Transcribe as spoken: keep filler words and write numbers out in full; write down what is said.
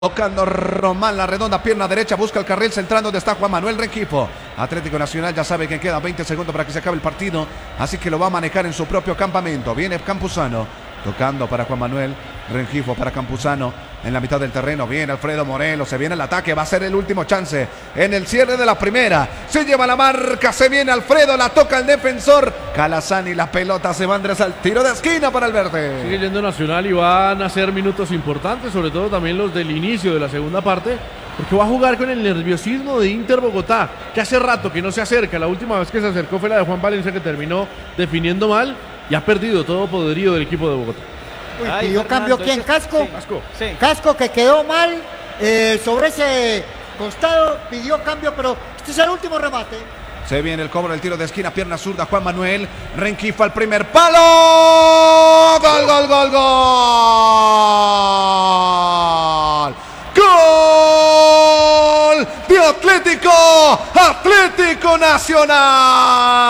Tocando Román, la redonda, pierna derecha, busca el carril central donde está Juan Manuel Rengifo. Atlético Nacional ya sabe que quedan veinte segundos para que se acabe el partido, así que lo va a manejar en su propio campamento. Viene Campuzano, tocando para Juan Manuel Rengifo, para Campuzano, en la mitad del terreno. Viene Alfredo Morelos, se viene el ataque, va a ser el último chance en el cierre de la primera. Se lleva la marca, se viene Alfredo, la toca el defensor Calazani, la pelota se va Andrés al tiro de esquina para el verde. Sigue yendo Nacional y van a ser minutos importantes, sobre todo también los del inicio de la segunda parte, porque va a jugar con el nerviosismo de Inter Bogotá, que hace rato que no se acerca. La última vez que se acercó fue la de Juan Valencia, que terminó definiendo mal y ha perdido todo poderío del equipo de Bogotá. Uy, pidió cambio quién, Casco. Sí, Casco. Sí. Casco, que quedó mal eh, sobre ese costado, pidió cambio, pero este es el último remate. Se viene el cobro del tiro de esquina, pierna zurda, Juan Manuel Rengifo al primer palo. Gol, gol, gol, gol. Gol de Atlético, Atlético Nacional.